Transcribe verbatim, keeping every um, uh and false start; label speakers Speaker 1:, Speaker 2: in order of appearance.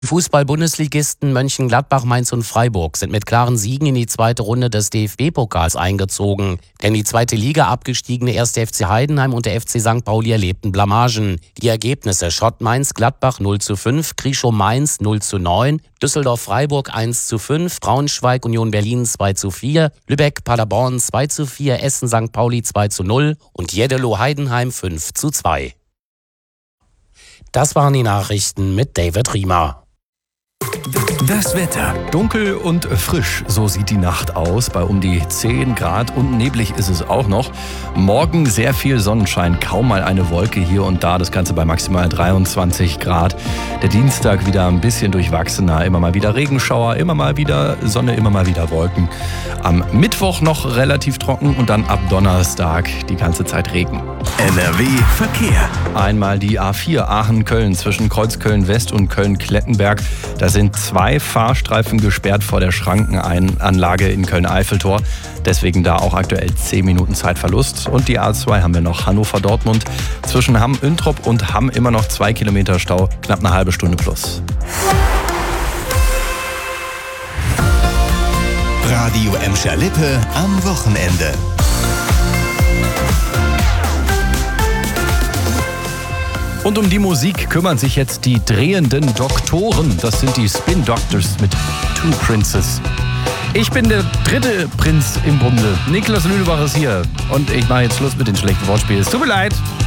Speaker 1: Fußball-Bundesligisten Mönchengladbach, Mainz und Freiburg sind mit klaren Siegen in die zweite Runde des D F B-Pokals eingezogen. Denn die zweite Liga abgestiegene erste F C Heidenheim und der F C Sankt Pauli erlebten Blamagen. Die Ergebnisse: Schott Mainz-Gladbach null zu fünf, Krieschow-Mainz null zu neun, Düsseldorf-Freiburg eins zu fünf, Braunschweig-Union Berlin zwei zu vier, Lübeck-Paderborn zwei zu vier, Essen-Sankt Pauli zwei zu null und Jeddelo-Heidenheim fünf zu zwei. Das waren die Nachrichten mit David Riemer.
Speaker 2: Das Wetter. Dunkel und frisch, so sieht die Nacht aus. Bei um die zehn Grad und neblig ist es auch noch. Morgen sehr viel Sonnenschein, kaum mal eine Wolke hier und da. Das Ganze bei maximal dreiundzwanzig Grad. Der Dienstag wieder ein bisschen durchwachsener. Immer mal wieder Regenschauer, immer mal wieder Sonne, immer mal wieder Wolken. Am Mittwoch noch relativ trocken und dann ab Donnerstag die ganze Zeit Regen.
Speaker 3: N R W Verkehr.
Speaker 2: Einmal die A vier Aachen-Köln zwischen Kreuzköln-West und Köln-Klettenberg. Da sind zwei Fahrstreifen gesperrt vor der Schrankenanlage in Köln-Eiffeltor. Deswegen da auch aktuell zehn Minuten Zeitverlust. Und die A zwei haben wir noch Hannover-Dortmund. Zwischen Hamm-Üntrop und Hamm immer noch zwei Kilometer Stau, knapp eine halbe Stunde plus.
Speaker 3: Radio Emscher-Lippe am Wochenende.
Speaker 2: Und um die Musik kümmern sich jetzt die drehenden Doktoren. Das sind die Spin Doctors mit Two Princes. Ich bin der dritte Prinz im Bunde. Niklas Lüdebach ist hier. Und ich mache jetzt Schluss mit den schlechten Wortspielen. Es tut mir leid.